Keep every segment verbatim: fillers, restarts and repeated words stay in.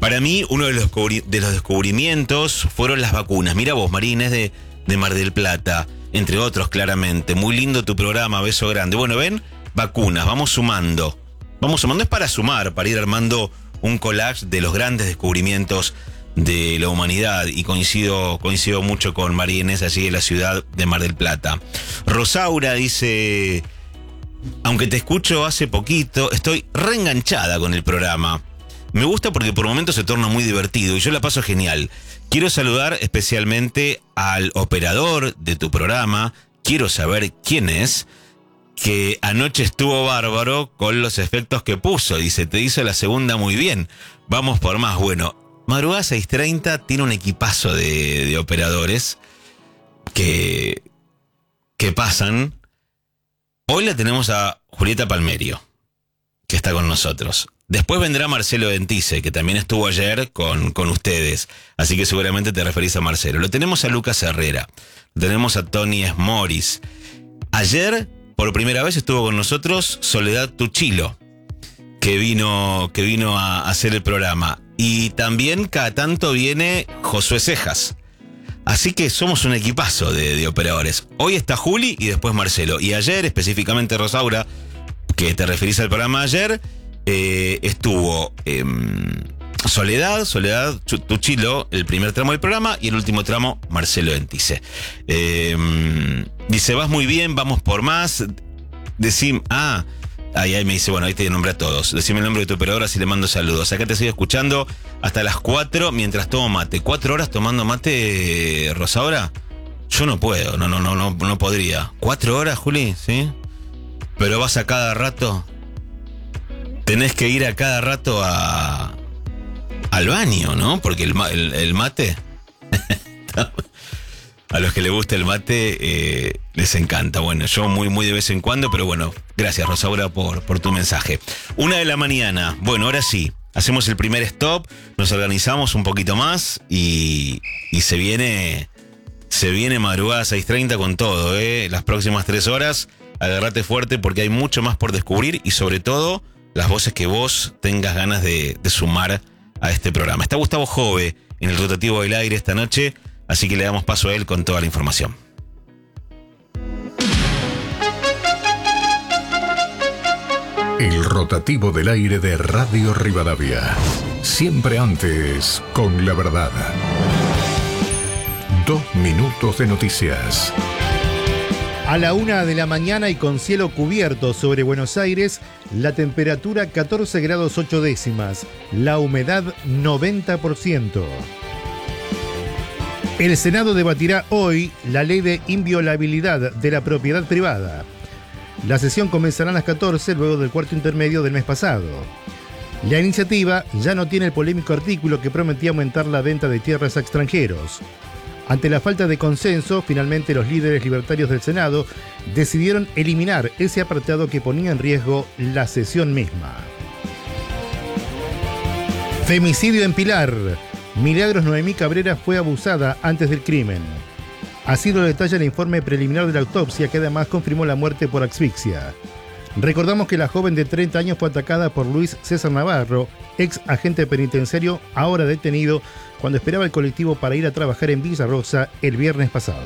Para mí, uno de los, de los descubrimientos fueron las vacunas. Mira vos, Marines de, de Mar del Plata, entre otros, claramente. Muy lindo tu programa, beso grande. Bueno, ven, vacunas, vamos sumando. Vamos sumando, es para sumar, para ir armando un collage de los grandes descubrimientos de la humanidad. Y coincido, coincido mucho con María Inés allí en la ciudad de Mar del Plata. Rosaura dice: aunque te escucho hace poquito, estoy reenganchada con el programa. Me gusta porque por momentos se torna muy divertido y yo la paso genial. Quiero saludar especialmente al operador de tu programa. Quiero saber quién es, que anoche estuvo bárbaro con los efectos que puso. Dice, te hizo la segunda muy bien. Vamos por más. Bueno, Madrugada seis treinta tiene un equipazo de, de operadores que, que pasan. Hoy la tenemos a Julieta Palmerio, que está con nosotros. Después vendrá Marcelo Dentice, que también estuvo ayer con, con ustedes. Así que seguramente te referís a Marcelo. Lo tenemos a Lucas Herrera. Lo tenemos a Tony Esmoris. Ayer, por primera vez, estuvo con nosotros Soledad Tuchilo, que vino, que vino a hacer el programa. Y también cada tanto viene Josué Cejas. Así que somos un equipazo de, de operadores. Hoy está Juli y después Marcelo. Y ayer, específicamente Rosaura, que te referís al programa ayer, eh, estuvo eh, Soledad, Soledad Tuchilo, el primer tramo del programa, y el último tramo, Marcelo Dentice. Eh, dice, vas muy bien, vamos por más. Decim, ah, ahí, ahí me dice, bueno, ahí te nombré a todos. Decime el nombre de tu operadora, así le mando saludos. Acá te sigo escuchando hasta las cuatro mientras tomo mate. ¿Cuatro horas tomando mate, Rosaura? Yo no puedo, no, no, no, no, no podría. ¿Cuatro horas, Juli? ¿Sí? Pero vas a cada rato. Tenés que ir a cada rato a al baño, ¿no? Porque el, el, el mate, a los que les gusta el mate, eh, les encanta. Bueno, yo muy, muy de vez en cuando, pero bueno, gracias, Rosaura, por, por tu mensaje. Una de la mañana. Bueno, ahora sí, hacemos el primer stop, nos organizamos un poquito más y, y se viene, se viene Madrugada seis treinta con todo, ¿eh? Las próximas tres horas, agarrate fuerte porque hay mucho más por descubrir y sobre todo las voces que vos tengas ganas de, de sumar a este programa. Está Gustavo Jove en el rotativo del aire esta noche, así que le damos paso a él con toda la información. El rotativo del aire de Radio Rivadavia. Siempre antes con la verdad. Dos minutos de noticias. A la una de la mañana y con cielo cubierto sobre Buenos Aires, la temperatura catorce grados ocho décimas, la humedad noventa por ciento. El Senado debatirá hoy la ley de inviolabilidad de la propiedad privada. La sesión comenzará a las catorce, luego del cuarto intermedio del mes pasado. La iniciativa ya no tiene el polémico artículo que prometía aumentar la venta de tierras a extranjeros. Ante la falta de consenso, finalmente los líderes libertarios del Senado decidieron eliminar ese apartado que ponía en riesgo la sesión misma. Femicidio en Pilar. Milagros Noemí Cabrera fue abusada antes del crimen. Así lo detalla el informe preliminar de la autopsia, que además confirmó la muerte por asfixia. Recordamos que la joven de treinta años fue atacada por Luis César Navarro, ex agente penitenciario, ahora detenido, cuando esperaba el colectivo para ir a trabajar en Villa Rosa el viernes pasado.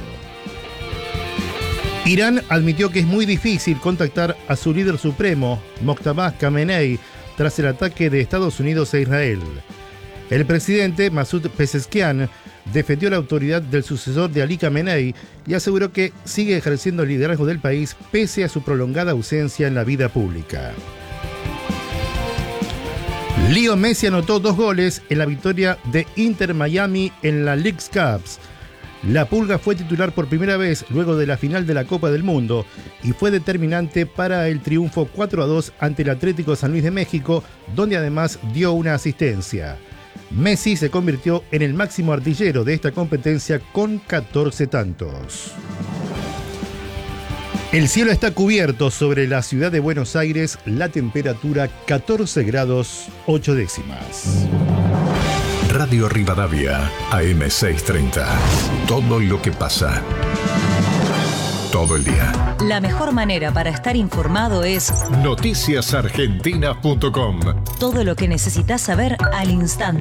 Irán admitió que es muy difícil contactar a su líder supremo, Mojtaba Khamenei, tras el ataque de Estados Unidos a Israel. El presidente Masoud Pezeshkian defendió la autoridad del sucesor de Ali Khamenei y aseguró que sigue ejerciendo el liderazgo del país pese a su prolongada ausencia en la vida pública. Leo Messi anotó dos goles en la victoria de Inter Miami en la Leagues Cup. La Pulga fue titular por primera vez luego de la final de la Copa del Mundo y fue determinante para el triunfo cuatro a dos ante el Atlético San Luis de México, donde además dio una asistencia. Messi se convirtió en el máximo artillero de esta competencia con catorce tantos. El cielo está cubierto sobre la ciudad de Buenos Aires, la temperatura catorce grados ocho décimas. Radio Rivadavia, A M seiscientos treinta. Todo lo que pasa. Todo el día. La mejor manera para estar informado es noticias argentinas punto com. Todo lo que necesitas saber al instante.